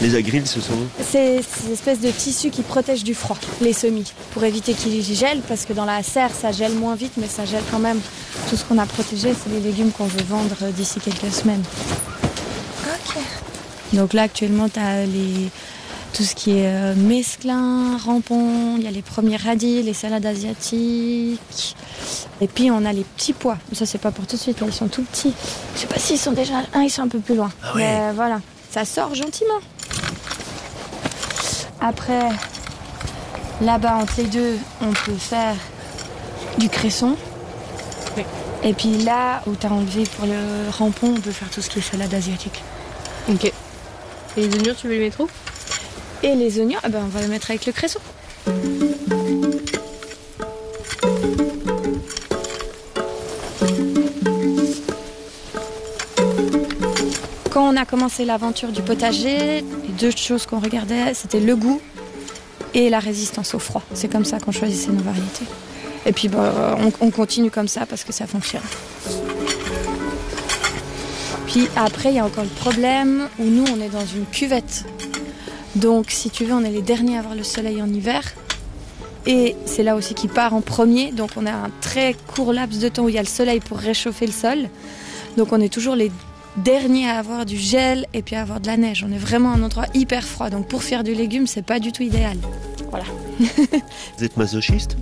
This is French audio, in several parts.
Les agrilles, ce sont... C'est ces espèces de tissus qui protègent du froid, les semis, pour éviter qu'ils gèlent, parce que dans la serre, ça gèle moins vite, mais ça gèle quand même. Tout ce qu'on a protégé, c'est les légumes qu'on veut vendre d'ici quelques semaines. Ok. Donc là, actuellement, tu as tout ce qui est mesclun, rampon, il y a les premiers radis, les salades asiatiques. Et puis, on a les petits pois. Ça, c'est pas pour tout de suite, là, ils sont tout petits. Je sais pas s'ils sont déjà... ils sont un peu plus loin. Ah ouais. Mais voilà, ça sort gentiment. Après, là-bas, entre les deux, on peut faire du cresson. Oui. Et puis là, où tu as enlevé pour le rampon, on peut faire tout ce qui est salade asiatique. Ok. Et les oignons, tu veux les mettre où? Et les oignons, on va les mettre avec le cresson. Quand on a commencé l'aventure du potager, les deux choses qu'on regardait, c'était le goût et la résistance au froid. C'est comme ça qu'on choisissait nos variétés. Et puis on continue comme ça parce que ça fonctionne. Puis après, il y a encore le problème où nous, on est dans une cuvette. Donc, si tu veux, on est les derniers à avoir le soleil en hiver. Et c'est là aussi qu'il part en premier. Donc, on a un très court laps de temps où il y a le soleil pour réchauffer le sol. Donc, on est toujours les derniers à avoir du gel et puis à avoir de la neige. On est vraiment à un endroit hyper froid. Donc, pour faire du légume, c'est pas du tout idéal. Voilà. Vous êtes masochiste?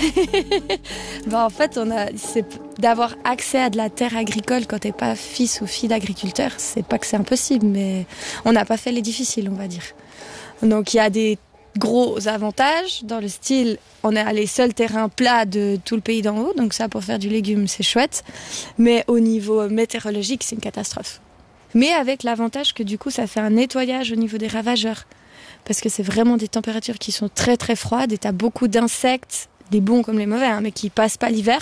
En fait, c'est d'avoir accès à de la terre agricole quand t'es pas fils ou fille d'agriculteur. C'est pas que c'est impossible, mais on n'a pas fait les difficiles, on va dire. Donc il y a des gros avantages dans le style, on a les seuls terrains plats de tout le pays d'en haut, donc ça pour faire du légume c'est chouette, mais au niveau météorologique c'est une catastrophe. Mais avec l'avantage que du coup ça fait un nettoyage au niveau des ravageurs, parce que c'est vraiment des températures qui sont très très froides et t'as beaucoup d'insectes, des bons comme les mauvais, mais qui passent pas l'hiver,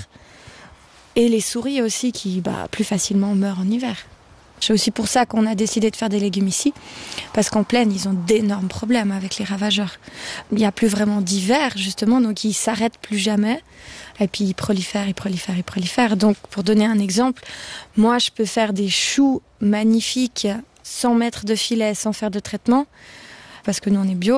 et les souris aussi qui plus facilement meurent en hiver. C'est aussi pour ça qu'on a décidé de faire des légumes ici, parce qu'en plaine, ils ont d'énormes problèmes avec les ravageurs. Il n'y a plus vraiment d'hiver, justement, donc ils s'arrêtent plus jamais. Et puis ils prolifèrent. Donc, pour donner un exemple, moi, je peux faire des choux magnifiques sans mettre de filet, sans faire de traitement, parce que nous, on est bio.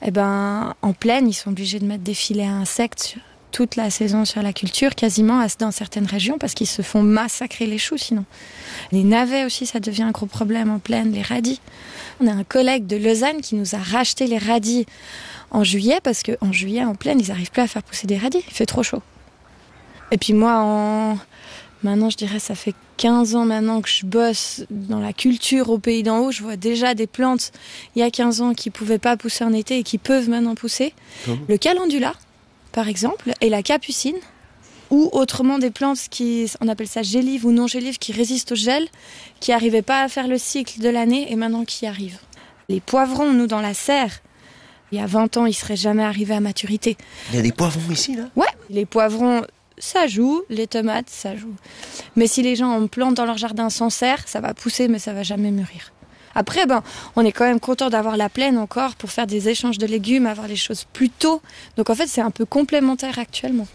En plaine, ils sont obligés de mettre des filets à insectes toute la saison sur la culture, quasiment dans certaines régions, parce qu'ils se font massacrer les choux sinon. Les navets aussi, ça devient un gros problème en plaine, les radis. On a un collègue de Lausanne qui nous a racheté les radis en juillet, parce qu'en juillet, en plaine, ils n'arrivent plus à faire pousser des radis, il fait trop chaud. Et puis moi, maintenant, je dirais, ça fait 15 ans maintenant que je bosse dans la culture au pays d'en haut. Je vois déjà des plantes, il y a 15 ans, qui ne pouvaient pas pousser en été et qui peuvent maintenant pousser. Le calendula, par exemple, et la capucine, ou autrement des plantes on appelle ça gélives ou non gélives, qui résistent au gel, qui n'arrivaient pas à faire le cycle de l'année et maintenant qui y arrivent. Les poivrons, nous, dans la serre, il y a 20 ans, ils ne seraient jamais arrivés à maturité. Il y a des poivrons ici, là? Ouais, les poivrons, ça joue, les tomates, ça joue. Mais si les gens en plantent dans leur jardin sans serre, ça va pousser, mais ça ne va jamais mûrir. Après, on est quand même content d'avoir la plaine encore pour faire des échanges de légumes, avoir les choses plus tôt. Donc en fait, c'est un peu complémentaire actuellement.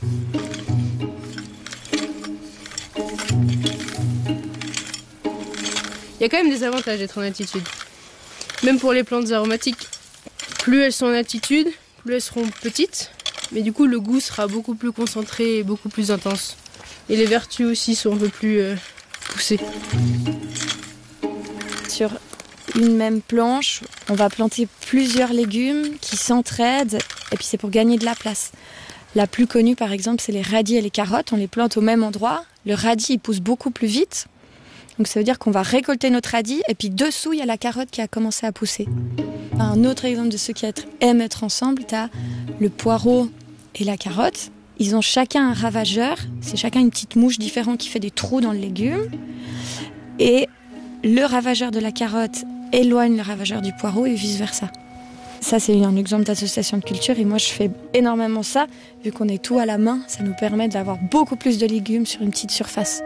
Il y a quand même des avantages d'être en altitude. Même pour les plantes aromatiques, plus elles sont en altitude, plus elles seront petites. Mais du coup, le goût sera beaucoup plus concentré et beaucoup plus intense. Et les vertus aussi sont un peu plus poussées. Sur une même planche, on va planter plusieurs légumes qui s'entraident, et puis c'est pour gagner de la place. La plus connue, par exemple, c'est les radis et les carottes. On les plante au même endroit. Le radis, il pousse beaucoup plus vite. Donc ça veut dire qu'on va récolter notre radis, et puis dessous, il y a la carotte qui a commencé à pousser. Un autre exemple de ceux qui aiment être ensemble, tu as le poireau et la carotte. Ils ont chacun un ravageur. C'est chacun une petite mouche différente qui fait des trous dans le légume. Et le ravageur de la carotte éloigne le ravageur du poireau et vice-versa. Ça, c'est un exemple d'association de culture et moi, je fais énormément ça. Vu qu'on est tout à la main, ça nous permet d'avoir beaucoup plus de légumes sur une petite surface.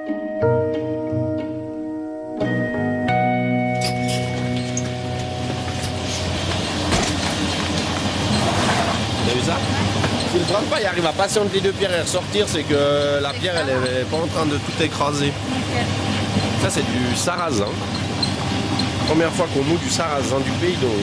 Vous avez vu ça? Si le grand-père il arrive à passer entre les deux pierres et ressortir, c'est que la pierre, elle est pas en train de tout écraser. Ça, c'est du sarrasin. Première fois qu'on noue du sarrasin du pays d'O.